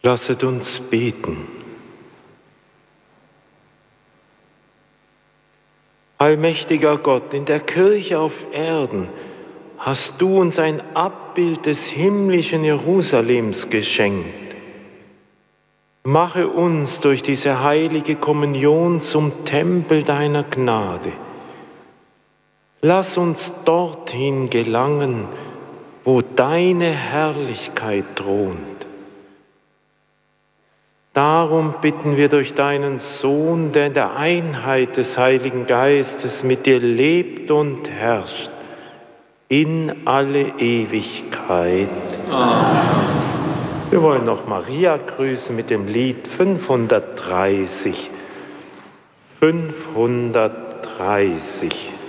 Lasset uns beten. Allmächtiger Gott, in der Kirche auf Erden hast du uns ein Abbild des himmlischen Jerusalems geschenkt. Mache uns durch diese heilige Kommunion zum Tempel deiner Gnade. Lass uns dorthin gelangen, wo deine Herrlichkeit thront. Darum bitten wir durch deinen Sohn, der in der Einheit des Heiligen Geistes mit dir lebt und herrscht, in alle Ewigkeit. Amen. Wir wollen noch Maria grüßen mit dem Lied 530. 530.